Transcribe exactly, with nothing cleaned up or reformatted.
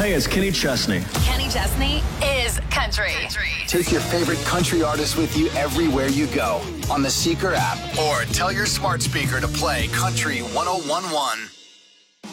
Hey, it's Kenny Chesney. Kenny Chesney is country. country. Take your favorite country artist with you everywhere you go on the Seeker app, or tell your smart speaker to play Country one oh one one.